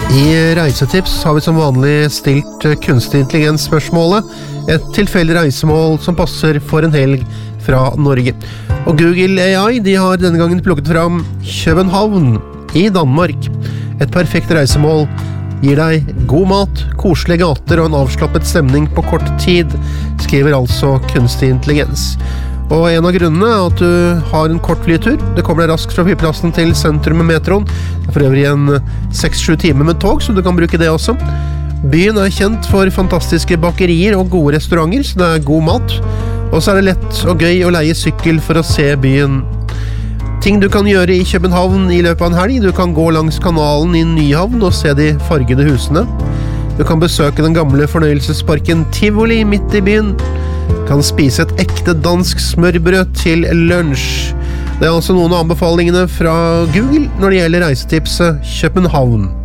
I Reisetips har vi som vanlig stilt kunstig intelligens spørsmålet, et tilfeldig reisemål som passer for en helg fra Norge. Og Google AI de har denne gangen plukket fram København i Danmark. Et perfekt reisemål gir deg god mat, koselige gater og en avslappet stemning på kort tid, skriver altså kunstig intelligens. Og en av grunnene er at du har en kort flytur. Det kommer deg raskt fra flyplassen til sentrum med metroen. Det er for øvrig en 6-7 timer med tog, så du kan bruke det også. Byen er kjent for fantastiske bakerier og gode restauranter, så det er god mat. Og så er det lett og gøy å leie sykkel for å se byen. Ting du kan gjøre i København i løpet av en helg. Du kan gå langs kanalen i Nyhavn og se de fargede husene. Du kan besøke den gamle fornøyelsesparken Tivoli midt i byen. Kan spise et ekte dansk smørbrød til lunsj. Det er altså noen av anbefalingene fra Google når det gjelder reisetipset København.